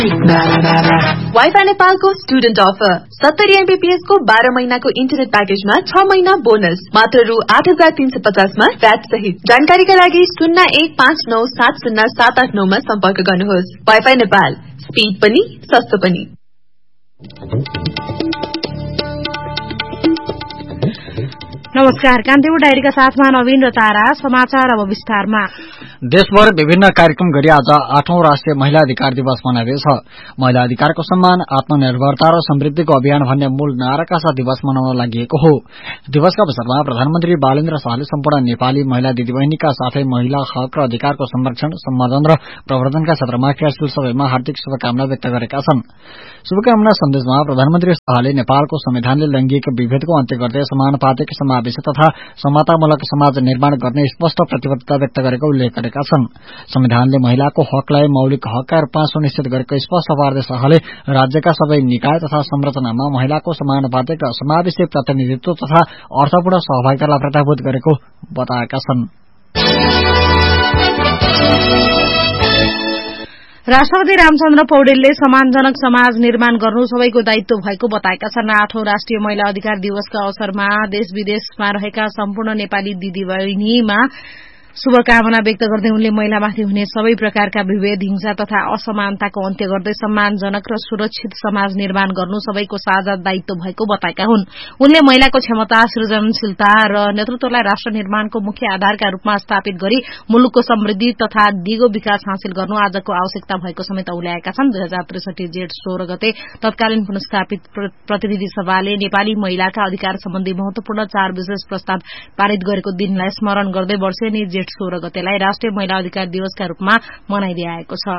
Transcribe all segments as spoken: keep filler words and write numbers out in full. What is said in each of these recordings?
Wifi नेपालको student offer सत्तरी Mbps को बाह्र महिनाको इन्टरनेट प्याकेजमा छ महिना बोनस मात्र रु आठ हजार तीन सय पचासमा भ्याट सहित। जानकारीका लागि शून्य एक पाँच नौ सात शून्य सात आठ नौमा सम्पर्क गर्नुहोस्। वाइफाई नेपाल, स्पीड पनि सस्तो पनि। नमस्कार, कान्तिपुर डायरीका साथमा नवीन र तारा। समाचार अब विस्तारमा। देशभर विभिन्न कार्यक्रम गरी आज आठौं राष्ट्रिय महिला अधिकार दिवस मनाइँदैछ। महिला अधिकारको सम्मान, आत्मनिर्भरता र समृद्धिको अभियान भन्ने मूल नाराका साथ दिवस मनाउन लागि हो। दिवसका अवसरमा प्रधानमन्त्री बालेन्द्र शाहले सम्पूर्ण नेपाली महिला दिदीबहिनीका साथै महिला हक र अधिकारको संरक्षण, सम्वर्धन र प्रवर्धनका क्षेत्रमा क्रियाशील सबैमा हार्दिक शुभकामना व्यक्त गरेका छन्। शुभकामना सन्देशमा प्रधानमन्त्री शाहले नेपालको संविधानले लैंगिक विभेदको अन्त्य गर्दै समानुपातिक, समावेशी तथा समतामूलक समाज निर्माण गर्ने स्पष्ट प्रतिबद्धता व्यक्त गरेको उल्लेख गरेका छन्। संविधानले महिलाको हकलाई मौलिक हकका रूपमा सुनिश्चित गरेको स्पष्ट पार्दै शाहले राज्यका सबै निकाय तथा संरचनामा महिलाको समानुपातिक र समावेशी प्रतिनिधित्व तथा अर्थपूर्ण सहभागितालाई प्रत्याभूत गरेको बताएका छन्। राष्ट्रपति रामचन्द्र पौडेलले सम्मानजनक समाज निर्माण गर्नु सबैको दायित्व भएको बताएका छन्। आठौं राष्ट्रिय महिला अधिकार दिवसका अवसरमा देश विदेशमा रहेका सम्पूर्ण नेपाली दिदीबहिनीमा शुभकामना व्यक्त गर्दै उनले महिलामाथि हुने सबै प्रकारका विभेद, हिंसा तथा असमानताको अन्त्य गर्दै सम्मानजनक र सुरक्षित समाज निर्माण गर्नु सबैको साझा दायित्व भएको बताएका हुन्। उनले महिलाको क्षमता, सृजनशीलता र नेतृत्वलाई राष्ट्र निर्माणको मुख्य आधारका रूपमा स्थापित गरी मुलुकको समृद्धि तथा दिगो विकास हासिल गर्नु आजको आवश्यकता भएको समेत उल्लेखेका छन्। दुई हजार त्रिसठी जेठ सोह्र गते तत्कालीन पुनस्थापित प्रतिनिधि सभाले नेपाली महिलाका अधिकार सम्बन्धी महत्वपूर्ण चार विशेष प्रस्ताव पारित गरेको दिनलाई स्मरण गर्दै वर्षेनी जेठ सोह्र गतेलाई राष्ट्रिय महिला अधिकार दिवसका रूपमा मनाइदै आएको छ।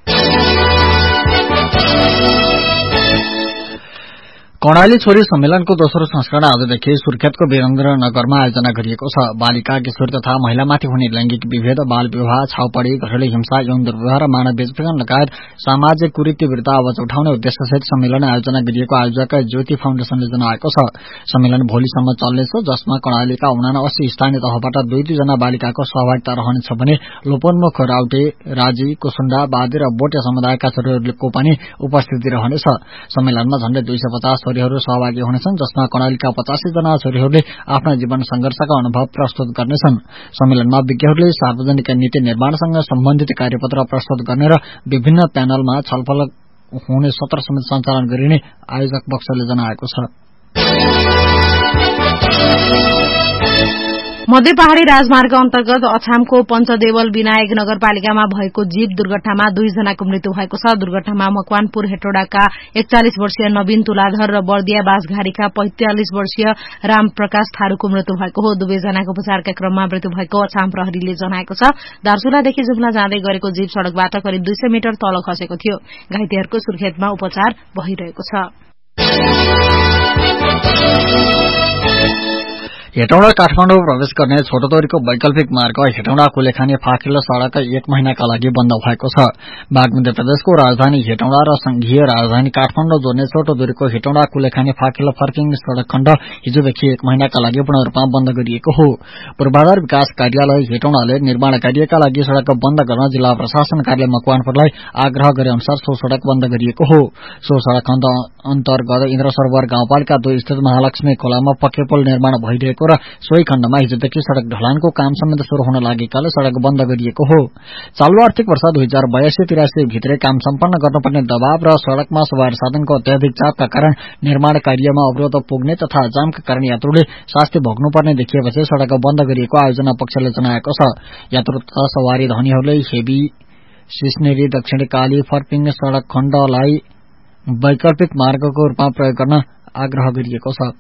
कर्णाली छोरी सम्मेलनको दोस्रो संस्करण आजदेखि सुर्खेतको वीरेन्द्रनगरमा आयोजना गरिएको छ। बालिका, किशोरी तथा महिलामाथि हुने लैंगिक विभेद, बाल विवाह, छाउपडी, घरेलु हिंसा, यौन दुर्व्यवहार र मानव बेचबिखन लगायत सामाजिक कुरीति विरूद्ध आवाज उठाउने उद्देश्यसहित सम्मेलन आयोजना गरिएको आयोजक ज्योति फाउन्डेशनले जनाएको छ। सम्मेलन भोलिसम्म चल्नेछ, जसमा कर्णालीका उनासी स्थानीय तहबाट दुई दुईजना बालिकाको सहभागिता रहनेछ भने लोपोन्मुख राउटे, राजी, कुसुण्डा, बादी र बोटे समुदायका छोरीहरूको पनि उपस्थिति रहनेछ। सम्मेलनमा झण्डै दुई सय पचास छोरीहरू सहभागी हुनेछन्, जसमा कर्णालीका पचासी जना छोरीहरूले आफ्ना जीवन संघर्षका अनुभव प्रस्तुत गर्नेछन्। सम्मेलनमा विज्ञहरूले सार्वजनिक नीति निर्माणसँग सम्बन्धित कार्यपत्र प्रस्तुत गर्ने र विभिन्न प्यानलमा छलफल हुने सत्र समेत सञ्चालन गरिने आयोजक पक्षले जनाएको छ। मध्य पहाड़ी राजमार्ग अन्तर्गत अछामको पञ्चदेवल विनायक नगरपालिकामा भएको जीप दुर्घटनामा दुईजनाको मृत्यु भएको छ। दुर्घटनामा मकवानपुर हेटौडाका एकचालिस वर्षीय नवीन तुलाधर र बर्दिया बासघारीका पैंतालिस वर्षीय रामप्रकाश थारूको मृत्यु भएको हो। दुवैजनाको उपचारका क्रममा मृत्यु भएको अछाम प्रहरीले जनाएको छ। दार्चुलादेखि जुम्ला जाँदै गरेको जीप सड़कबाट करिब दुई सय मिटर तल खसेको थियो। घाइतेहरूको सुर्खेतमा उपचार भइरहेको छ। हेटौडा काठमाडौँ प्रवेश गर्ने छोटोदोरीको वैकल्पिक मार्ग हेटौडा कुलेखानी फाकिलो सड़क एक महिनाका लागि बन्द भएको छ। बागमती प्रदेशको राजधानी हेटौडा र संघीय राजधानी काठमाडौँ जोड्ने छोटोदोरीको हेटौडा कुलेखानी फाकिलो फर्किङ सड़क खण्ड हिजोदेखि एक महिनाका लागि पूर्ण रूपमा बन्द गरिएको हो। पूर्वाधार विकास कार्यालय हेटौडाले निर्माण कार्यका लागि सड़क बन्द गर्न जिल्ला प्रशासन कार्यालय मकवानपुरलाई आग्रह गरे अनुसार सो सड़क बन्द गरिएको हो। सो सड़क खण्ड अन्तर्गत इन्द्र सरोवर गाउँपालिका दुई स्थित महालक्ष्मी खोलामा पक्कै पुल निर्माण भइरहेको र सोही खण्डमा हिजोदेखि सड़क ढलानको काम समेत शुरू हुन लागेकाले सड़क बन्द गरिएको हो। चालू आर्थिक वर्ष दुई हजार बयासी तिरासी भित्रै काम सम्पन्न गर्नुपर्ने दबाव र सड़कमा सवार साधनको अत्याधिक चापका कारण निर्माण कार्यमा अवरोध पुग्ने तथा जामका कारण यात्रुले शास्ति भोग्नुपर्ने देखिएपछि सड़क बन्द गरिएको आयोजना पक्षले जनाएको छ। यात्रु तथा सवारी धनीहरूले हेबी सिस्नेरी दक्षिण काली फर्पिङ सड़क खण्डलाई वैकल्पिक मार्गको रूपमा प्रयोग गर्न आग्रह गरिएको छ।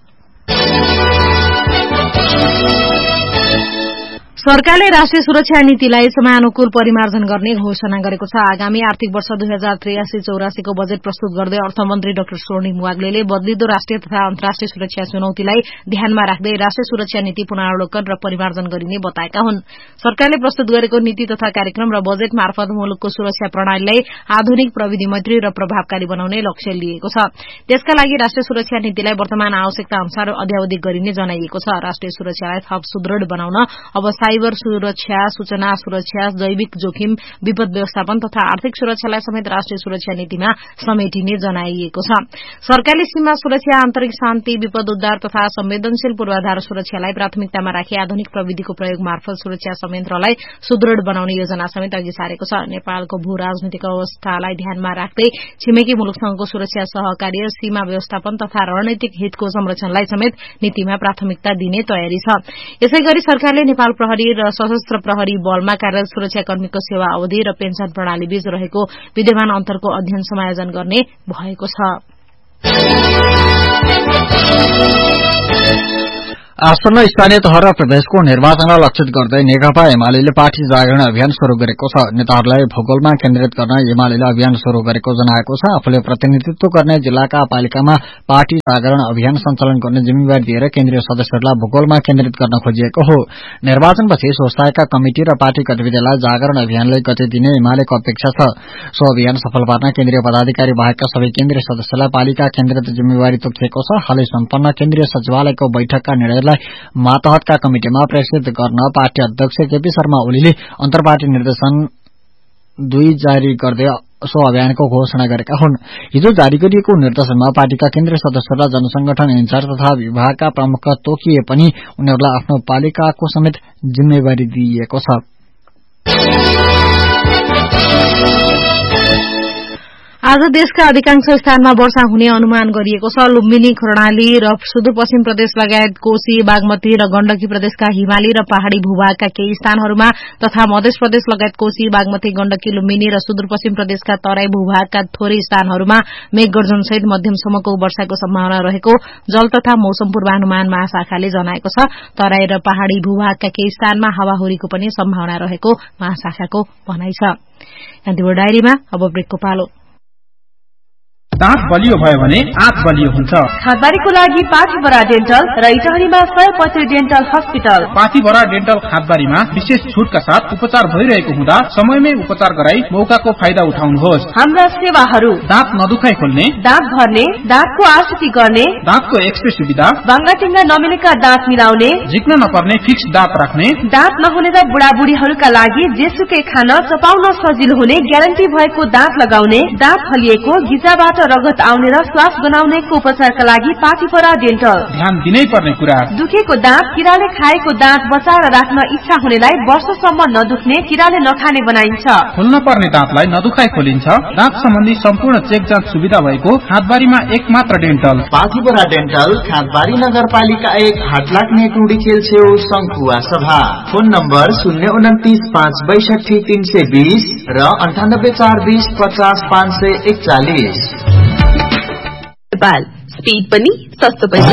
सरकारले राष्ट्रिय सुरक्षा नीतिलाई समयानुकूल परिमार्जन गर्ने घोषणा गरेको छ। आगामी आर्थिक वर्ष दुई हजार त्रियासी चौरासीको बजेट प्रस्तुत गर्दै अर्थमन्त्री डाक्टर स्वर्णिम वाग्लेले बदलिदो राष्ट्रिय तथा अन्तर्राष्ट्रिय सुरक्षा चुनौतीलाई ध्यानमा राख्दै राष्ट्रिय सुरक्षा नीति पुनरावलोकन र परिमार्जन गरिने बताएका हुन्। सरकारले प्रस्तुत गरेको नीति तथा कार्यक्रम र बजेट मार्फत मुलुकको सुरक्षा प्रणालीलाई आधुनिक, प्रविधि मैत्री र प्रभावकारी बनाउने लक्ष्य लिएको छ। त्यसका लागि राष्ट्रिय सुरक्षा नीतिलाई वर्तमान आवश्यकता अनुसार अध्यावधिक गरिने जनाइएको छ। राष्ट्रिय सुरक्षालाई थप सुदृढ़ बनाउन अवस्था साइबर सुरक्षा, सूचना सुरक्षा, जैविक जोखिम, विपद व्यवस्थापन तथा आर्थिक सुरक्षालाई समेत राष्ट्रिय सुरक्षा नीतिमा समेटिने जनाइएको छ। सरकारले सीमा सुरक्षा, आन्तरिक शान्ति, विपद उद्धार तथा संवेदनशील पूर्वाधार सुरक्षालाई प्राथमिकतामा राखी आधुनिक प्रविधिको प्रयोग मार्फत सुरक्षा संयन्त्रलाई सुदृढ बनाउने योजना समेत अघि सारेको छ। नेपालको भू राजनीतिक अवस्थालाई ध्यानमा राख्दै छिमेकी मुलुकसँगको सुरक्षा सहकार्य, सीमा व्यवस्थापन तथा रणनीतिक हितको संरक्षणलाई समेत नीतिमा प्राथमिकता दिने तयारी छ। यसैगरी सरकारले नेपाल प्रहरी र सशस्त्र प्रहरी बलमा कार्यरत सुरक्षाकर्मीको सेवा अवधि र पेन्सन प्रणाली बीच रहेको विद्यमान अन्तरको अध्ययन समायोजन गर्ने भएको छ। आसन्न स्थानीय तह र प्रदेशको निर्वाचनलाई लक्षित गर्दै नेकपा एमाले पार्टी जागरण अभियान शुरू गरेको छ। नेताहरूलाई भूगोलमा केन्द्रित गर्न एमाले अभियान शुरू गरेको जनाएको छ। आफूले प्रतिनिधित्व गर्ने जिल्लाका पालिकामा पार्टी जागरण अभियान सञ्चालन गर्ने जिम्मेवारी दिएर केन्द्रीय सदस्यहरूलाई भूगोलमा केन्द्रित गर्न खोजिएको हो। निर्वाचनपछि सोसाएका कमिटी र पार्टी गतिविधिलाई जागरण अभियानले गति दिने एमालेको अपेक्षा छ। सो अभियान सफल पार्न केन्द्रीय पदाधिकारी बाहेकका सबै केन्द्रीय सदस्यलाई पालिका केन्द्रित जिम्मेवारी तोकिएको छ। हालै सम्पन्न केन्द्रीय सचिवालयको बैठकका निर्णयलाई मातहतका कमिटिमा प्रेषित गर्न पार्टी अध्यक्ष केपी शर्मा ओलीले अन्तर्पार्टी निर्देशन दुई जारी गर्दै सो अभियानको घोषणा गरेका हुन्। हिजो जारी गरिएको निर्देशनमा पार्टीका केन्द्रीय सदस्यहरूलाई जनसंगठन इन्चार्ज तथा विभागका प्रमुख तोकिए पनि उनीहरूलाई आफ्नो पालिकाको समेत जिम्मेवारी दिइएको छ। आज देशका अधिकांश स्थानमा वर्षा हुने अनुमान गरिएको छ। लुम्बिनी, कर्णाली र सुदूरपश्चिम प्रदेश लगायत कोशी, बागमती र गण्डकी प्रदेशका हिमाली र पहाड़ी भूभागका केही स्थानहरूमा तथा मध्य प्रदेश लगायत कोशी, बागमती, गण्डकी, लुम्बिनी र सुदूरपश्चिम प्रदेशका तराई भूभागका थोरै स्थानहरूमा मेघगर्जनसहित मध्यमसम्मको वर्षाको सम्भावना रहेको जल तथा मौसम पूर्वानुमान महाशाखाले जनाएको छ। तराई र पहाड़ी भूभागका केही स्थानमा हावाहुरीको पनि सम्भावना रहेको महाशाखाको भनाइ छ। कान्तिपुर डायरीमा अब ब्रेकको पालो। दाँत बलियो भयो भने आँत बलियो हुन्छ। खादबारीको लागि पाठीबरा डेन्टल र इटहरीमा सय पछि डेन्टल हस्पिटल। पाठीबरा डेन्टल खादबारीमा विशेष छुटका साथ उपचार भइरहेको हुँदा समयमै उपचार गराई मौकाको फाइदा उठाउनुहोस्। हाम्रा सेवाहरू दाँत नदुखाइ खोल्ने, दाँत भर्ने, दाँतको आकृति गर्ने, दाँतको एक्सरे सुविधा, बाङ्गाटिङ्गा नमिलेका दाँत मिलाउने, झिक्न नपर्ने फिक्स दाँत राख्ने, दाँत नहुने र बुढाबुढीहरूका लागि जेसुकै खान चपाउन सजिलो हुने ग्यारेन्टी भएको दाँत लगाउने, दाँत फलिएको, गिजाबाट रगत आउने र श्वास बनाउनेको उपचारका लागि पाठीबरा डेन्टल। ध्यान दिनै पर्ने कुरा, दुखेको दाँत, किराले खाएको दाँत बचाएर राख्न इच्छा हुनेलाई वर्षसम्म नदुख्ने, किराले नखाने बनाइन्छ। खोल्न पर्ने दाँतलाई नदुखाइ खोलिन्छ। दाँत सम्बन्धी सम्पूर्ण चेक जाँच सुविधा भएको खादबारीमा एक मात्र डेन्टल। पाठीबरा डेन्टल, खादबारी नगरपालिका एक, हाटलाग्ने टुडी खेल छेउ, शङ्खुवा सभा। फोन नम्बर शून्य उन्तिस पाँच बैसठी तीन सय बीस र अन्ठानब्बे चार बीस पचास पाँच सय एकचालिस। स्पीड पनि सस्तो पनि।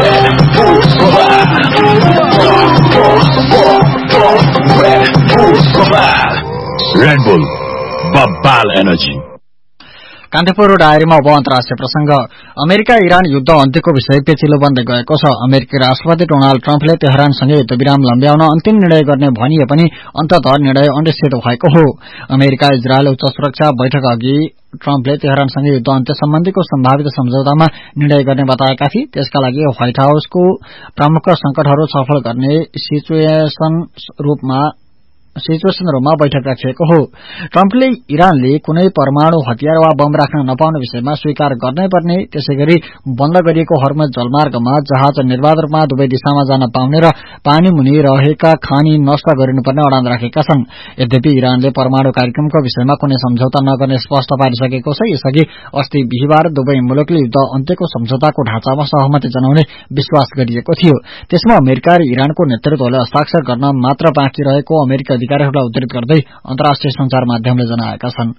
Red Bull, Babal Energy. Kantipur डायरीमा अब अन्तर्राष्ट्रिय प्रसंग। अमेरिका इरान युद्ध अन्त्यको विषय पेचिलो बन्दै गएको छ। अमेरिकी राष्ट्रपति डोनाल्ड ट्रम्पले तेहरानसँगै युद्धविराम लम्ब्याउन अन्तिम निर्णय गर्ने भनिए पनि अन्ततः निर्णय अनिश्चित भएको हो। अमेरिका इजरायल उच्च सुरक्षा बैठक अघि ट्रम्पले तेहरानसँगै युद्ध अन्त्य सम्बन्धीको सम्भावित सम्झौतामा निर्णय गर्ने बताएका थिए। त्यसका लागि व्हाइट हाउसको प्रमुख संकटहरू छलफल गर्ने सिचुएसन रूपमा सिचुएसन रूपमा बैठक राखिएको हो। ट्रम्पले इरानले कुनै परमाणु हतियार वा बम राख्न नपाउने विषयमा स्वीकार गर्नै पर्ने, त्यसैगरी बन्द गरिएको हर्मुज जलमार्गमा जहाज निर्बाध रूपमा दुवै दिशामा जान पाउने र पानी मुनि रहेका खानी नष्ट गरिनुपर्ने अडान राखेका छन्। यद्यपि इरानले परमाणु कार्यक्रमको विषयमा कुनै सम्झौता नगर्ने स्पष्ट पारिसकेको छ। यसअघि अस्ति बिहिबार दुवै मुलुकले युद्ध अन्त्यको सम्झौताको ढाँचामा सहमति जनाउने विश्वास गरिएको थियो। त्यसमा अमेरिका र इरानको नेतृत्वले हस्ताक्षर गर्न मात्र बाँकी रहेको अमेरिका अधिकारीहरूलाई उद्धृत गर्दै अन्तर्राष्ट्रिय संचार माध्यमले जनाएका छन्।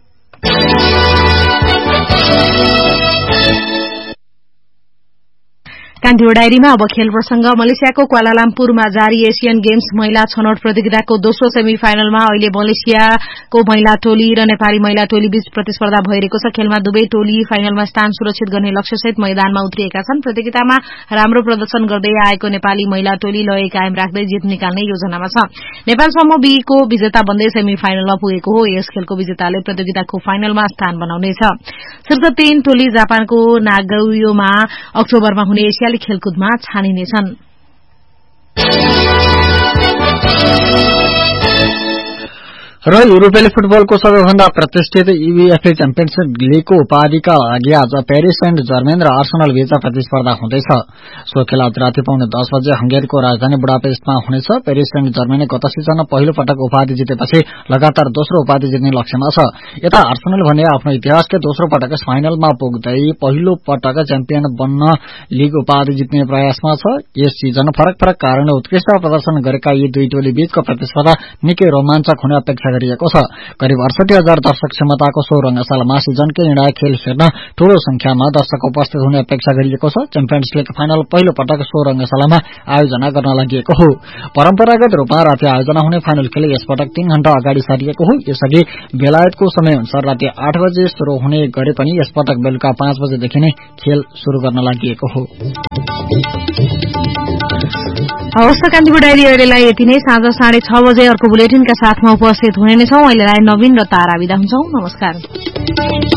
कान्तिपुर डायरीमा अब खेल प्रसंग। मलेसियाको क्वालालम्पुरमा जारी एशियन गेम्स महिला छनौट प्रतियोगिताको दोस्रो सेमी फाइनलमा अहिले मलेसियाको महिला टोली र नेपाली महिला टोली बीच प्रतिस्पर्धा भइरहेको छ। खेलमा दुवै टोली फाइनलमा स्थान सुरक्षित गर्ने लक्ष्यसहित मैदानमा उत्रिएका छन्। प्रतियोगितामा राम्रो प्रदर्शन गर्दै आएको नेपाली महिला टोली लय कायम राख्दै जित निकाल्ने योजनामा छ। नेपाल समूह बी को विजेता बन्दै सेमी फाइनलमा पुगेको हो। यस खेलको विजेताले प्रतियोगिताको फाइनलमा स्थान बनाउनेछ। शीर्ष तीन टोली जापानको नागोयोमा अक्टोबरमा हुने एसिया खेलकुदमा छानिनेछन्। र युरोपेली फुटबलको सबैभन्दा प्रतिष्ठित युएफए च्याम्पियनशिप लीगको उपाधिका लागि आज पेरिस सेन्ट जर्मेन र आर्सेनल बीच प्रतिस्पर्धा हुँदैछ। सो खेल आज राति पाउने दस बजे हंगेरीको राजधानी बुडापेस्टमा हुनेछ। पेरिस सेन्ट जर्मेनले गत सिजन पहिलो पटक उपाधि जितेपछि लगातार दोस्रो उपाधि जित्ने लक्ष्यमा छ। यता आर्सेनल भने आफ्नो इतिहासकै दोस्रो पटक फाइनलमा पुग्दै पहिलो पटक च्याम्पियन बन्न लीग उपाधि जित्ने प्रयासमा छ। यस सिजन फरक फरक कारणले उत्कृष्ट प्रदर्शन गरेका यी दुई टोली बीचको प्रतिस्पर्धा निकै रोमाञ्चक हुने अपेक्षा गरिएको छ। करिब अडसठी हजार दर्शक क्षमताको सो रंगशालामा सिजनकै निर्णायक खेल हेर्न ठूलो संख्यामा दर्शक उपस्थित हुने अपेक्षा गरिएको छ। च्याम्पियन्स लीग फाइनल पहिलो पटक सो रंगशालामा आयोजना गर्न लागि हो। परम्परागत रूपमा राति आयोजना हुने फाइनल खेल यसपटक तीन घण्टा अगाडि सरिएको हो। यसअघि बेलायतको समय अनुसार राति आठ बजे शुरू हुने गरे पनि यसपटक बेलुका पाँच बजेदेखि नै खेल शुरू गर्न लागि हो। हवस् त कान्तिपुर डायरी अहिलेलाई यति नै। साँझ साढे छ बजे अर्को बुलेटिनका साथमा उपस्थित हुने नै छौं। अहिलेलाई नवीन र तारा बिदा हुन्छौं। नमस्कार।